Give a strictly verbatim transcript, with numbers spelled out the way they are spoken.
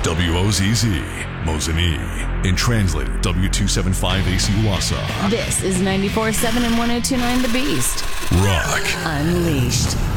W O Z Z, Mosinee, and translated W two seventy-five A C Wausau. This is ninety-four point seven and one oh two point nine The Beast. Rock Unleashed.